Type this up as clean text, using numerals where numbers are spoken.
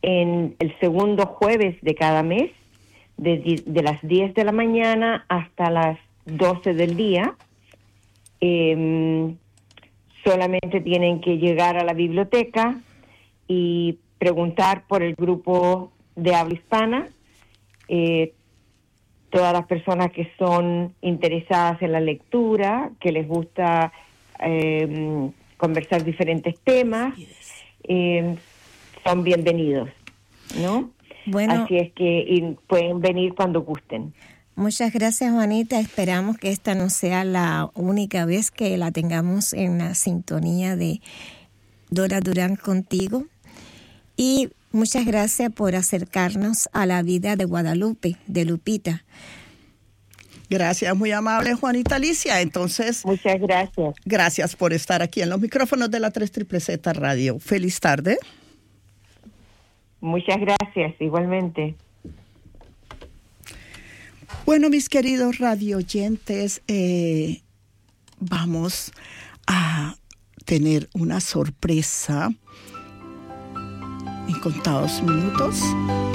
en el segundo jueves de cada mes, de las 10 de la mañana hasta las 12 del día. Solamente tienen que llegar a la biblioteca y preguntar por el grupo de habla hispana. Todas las personas que son interesadas en la lectura, que les gusta conversar diferentes temas, son bienvenidos, ¿no? Bueno, así es que pueden venir cuando gusten. Muchas gracias, Juanita. Esperamos que esta no sea la única vez que la tengamos en la sintonía de Dora Durán contigo. Y muchas gracias por acercarnos a la vida de Guadalupe, de Lupita. Gracias, muy amable, Juanita Alicia. Entonces, muchas gracias. Gracias por estar aquí en los micrófonos de la 3ZZZ Radio. Feliz tarde. Muchas gracias, igualmente. Bueno, mis queridos radioyentes, vamos a tener una sorpresa en contados minutos.